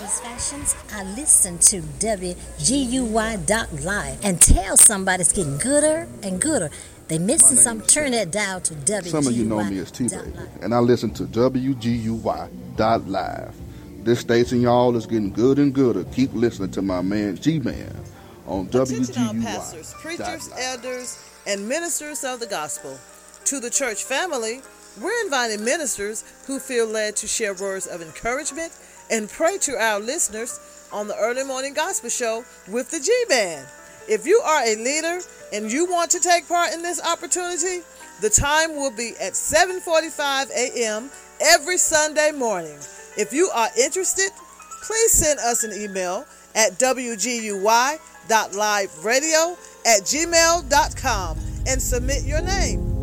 latest fashions, I listen to WGUY.live and tell somebody it's getting gooder and gooder. They missing something, turn that dial to WGUY. Some of you know me as T-Baby, and I listen to WGUY.live. This station, y'all, is getting good and gooder. Keep listening to my man G-Man on WGUY. Attention all pastors, preachers, elders, and ministers of the gospel. To the church family, we're inviting ministers who feel led to share words of encouragement and pray to our listeners on the Early Morning Gospel Show with the G-Man. If you are a leader and you want to take part in this opportunity, the time will be at 7:45 a.m. every Sunday morning. If you are interested, please send us an email at wguy.liveradio@gmail.com and submit your name.